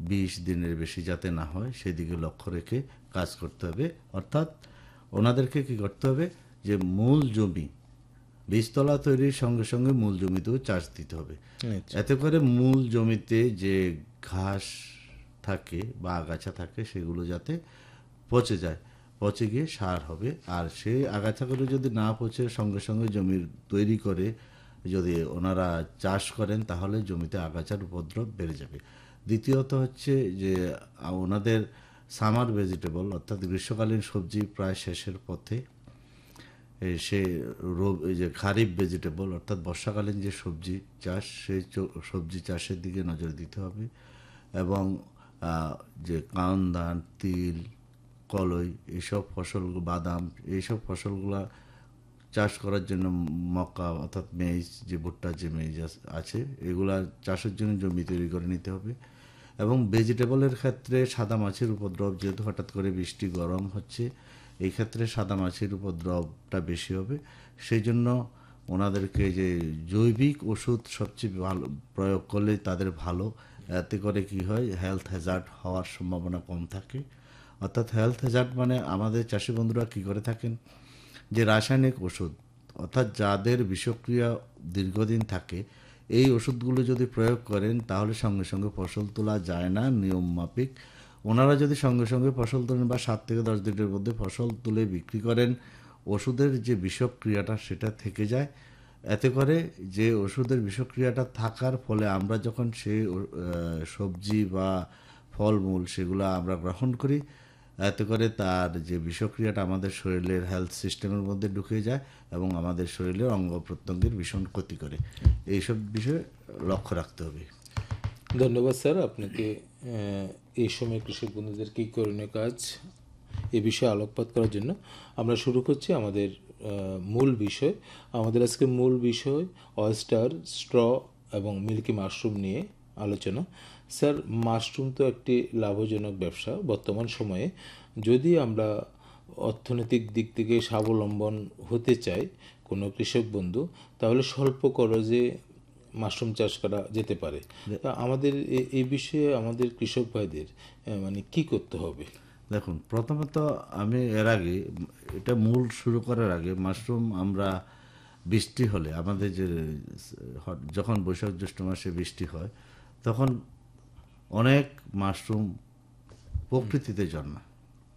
20 দিনের বেশি যাতে না হয় সেদিকে লক্ষ্য রেখে কাজ করতে হবে। অর্থাৎ ওনাদেরকে কি করতে হবে, যে মূল জমি বীজতলা তৈরির সঙ্গে সঙ্গে মূল জমিতেও চাষ দিতে হবে। এতে করে মূল জমিতে যে ঘাস থাকে বা আগাছা থাকে সেগুলো যাতে পচে যায়, পচে গিয়ে সার হবে। আর সেই আগাছাগুলো যদি না পচে সঙ্গে সঙ্গে জমির তৈরি করে যদি ওনারা চাষ করেন তাহলে জমিতে আগাছার উপদ্রব বেড়ে যাবে। দ্বিতীয়ত হচ্ছে যে ওনাদের সামার ভেজিটেবল অর্থাৎ গ্রীষ্মকালীন সবজি প্রায় শেষের পথে, সে এই যে খারিফ ভেজিটেবল অর্থাৎ বর্ষাকালীন যে সবজি চাষ সেই সবজি চাষের দিকে নজর দিতে হবে। এবং যে কাউন ধান, তিল, কলই এইসব ফসল, বাদাম এইসব ফসলগুলা চাষ করার জন্য মক্কা অর্থাৎ মেইজ, যে ভুট্টার যে মেইজ আছে এগুলা চাষের জন্য জমি তৈরি করে নিতে হবে। এবং ভেজিটেবলের ক্ষেত্রে সাদা মাছির উপদ্রব, যেহেতু হঠাৎ করে বৃষ্টি গরম হচ্ছে, এই ক্ষেত্রে সাদা মাছির উপদ্রবটা বেশি হবে। সেই জন্য ওনাদেরকে যে জৈবিক ওষুধ সবচেয়ে ভালো প্রয়োগ করলে তাদের ভালো। এতে করে কি হয়, হেলথ হ্যাজার্ড হওয়ার সম্ভাবনা কম থাকে। অর্থাৎ হেলথ হ্যাজার্ড মানে আমাদের চাষি বন্ধুরা কী করে থাকেন, যে রাসায়নিক ওষুধ অর্থাৎ যাদের বিষক্রিয়া দীর্ঘদিন থাকে এই ওষুধগুলো যদি প্রয়োগ করেন তাহলে সঙ্গে সঙ্গে ফসল তোলা যায় না নিয়ম মাফিক। ওনারা যদি সঙ্গে সঙ্গে ফসল তোলেন বা 7 থেকে 10 দিনের মধ্যে ফসল তুলে বিক্রি করেন, ওষুধের যে বিষক্রিয়াটা সেটা থেকে যায়। এতে করে যে ওষুধের বিষক্রিয়াটা থাকার ফলে আমরা যখন সেই সবজি বা ফলমূল সেগুলো আমরা গ্রহণ করি, এতে করে তার যে বিষক্রিয়াটা আমাদের শরীরের হেলথ সিস্টেমের মধ্যে ঢুকে যায় এবং আমাদের শরীরের অঙ্গ প্রত্যঙ্গের ভীষণ ক্ষতি করে। এইসব বিষয়ে লক্ষ্য রাখতে হবে। ধন্যবাদ স্যার আপনাকে এই সময় কৃষক বন্ধুদের কী করণীয় কাজ এ বিষয়ে আলোকপাত করার জন্য। আমরা শুরু করছি আমাদের মূল বিষয়। আমাদের আজকে মূল বিষয় অয়েস্টার, স্ট্র এবং মিল্কি মাশরুম নিয়ে আলোচনা। স্যার, মাশরুম তো একটি লাভজনক ব্যবসা বর্তমান সময়ে। যদি আমরা অর্থনৈতিক দিক থেকে স্বাবলম্বন হতে চাই কোনো কৃষক বন্ধু, তাহলে স্বল্প খরচে মাশরুম চাষ করা যেতে পারে। তা আমাদের এই বিষয়ে আমাদের কৃষক ভাইদের মানে কি করতে হবে? দেখুন, প্রথমত আমি এর আগে এটা মূল শুরু করার আগে মাশরুম আমরা বৃষ্টি হলে আমাদের যে যখন বৈশাখ জ্যৈষ্ঠ মাসে বৃষ্টি হয় তখন অনেক মাশরুম প্রকৃতিতে জন্মায়।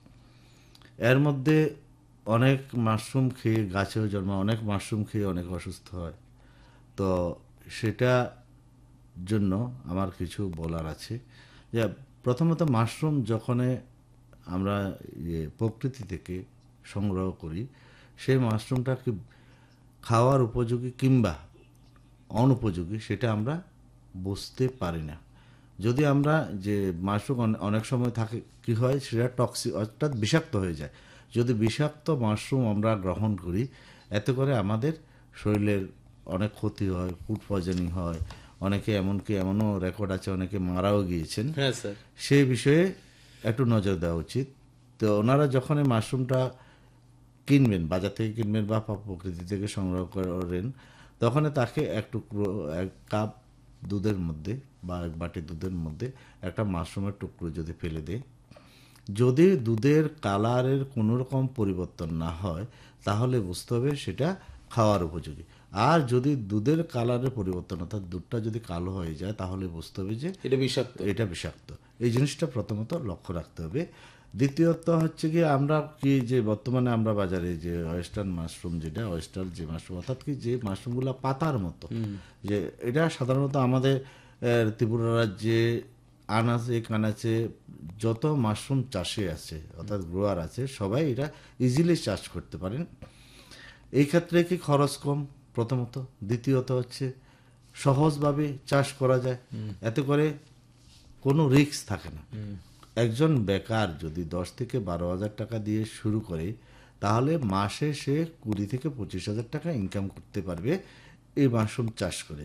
এর মধ্যে অনেক মাশরুম খেয়ে গাছেও জন্মায়, অনেক মাশরুম খেয়ে অনেক অসুস্থ হয়। তো সেটা জন্য আমার কিছু বলার আছে। যে প্রথমত মাশরুম যখন আমরা প্রকৃতি থেকে সংগ্রহ করি, সেই মাশরুমটা কি খাওয়ার উপযোগী কিংবা অনুপযোগী সেটা আমরা বুঝতে পারি না। যদি আমরা যে মাশরুম অনেক সময় থাকে কি হয়, সেটা টক্সিক অর্থাৎ বিষাক্ত হয়ে যায়। যদি বিষাক্ত মাশরুম আমরা গ্রহণ করি, এতে করে আমাদের শরীরের অনেক ক্ষতি হয়, ফুড পয়জনিং হয়, অনেকে এমনকি এমনও রেকর্ড আছে অনেকে মারাও গিয়েছেন। হ্যাঁ স্যার, সেই বিষয়ে একটু নজর দেওয়া উচিত। তো ওনারা যখন এই মাশরুমটা কিনবেন, বাজার থেকে কিনবেন বা প্রকৃতি থেকে সংগ্রহ করেন, তখন তাকে এক কাপ দুধের মধ্যে বা এক বাটি দুধের মধ্যে একটা মাশরুমের টুকরো যদি ফেলে দেয়, যদি দুধের কালারের কোনো রকম পরিবর্তন না হয় তাহলে বুঝতে হবে সেটা খাওয়ার উপযোগী। আর যদি দুধের কালারের পরিবর্তন অর্থাৎ দুধটা যদি কালো হয়ে যায় তাহলে বুঝতে হবে যে এটা বিষাক্ত। এই জিনিসটা প্রথমত লক্ষ্য রাখতে হবে। দ্বিতীয়ত হচ্ছে কি, আমরা কি যে বর্তমানে আমরা বাজারে যে ওয়েস্টার্ন মাশরুম, যেটা ওয়েস্টার্ন যে মাশরুম অর্থাৎ কি যে মাশরুমগুলো পাতার মতো, যে এটা সাধারণত আমাদের ত্রিপুরা রাজ্যে আনাচে কানাচে যত মাশরুম চাষে আছে অর্থাৎ গ্রোয়ার আছে সবাই এটা ইজিলি চাষ করতে পারেন। এই ক্ষেত্রে কি খরচ কম প্রথমত, দ্বিতীয়ত হচ্ছে সহজভাবে চাষ করা যায়, এতে করে কোনো রিস্ক থাকে না। একজন বেকার যদি 10 থেকে 12,000 টাকা দিয়ে শুরু করে তাহলে মাসে সে 20 থেকে 25,000 টাকা ইনকাম করতে পারবে এই মাশরুম চাষ করে।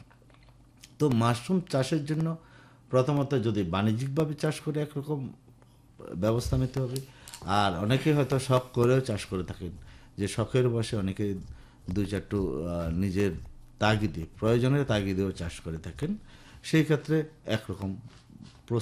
তো মাশরুম চাষের জন্য প্রথমত যদি বাণিজ্যিকভাবে চাষ করে একরকম ব্যবস্থা নিতে হবে। আর অনেকে হয়তো শখ করেও চাষ করে থাকেন, যে শখের বসে অনেকে 2-4টো নিজের তাগিদে, প্রয়োজনের তাগিদেও চাষ করে থাকেন। সেই ক্ষেত্রে একরকম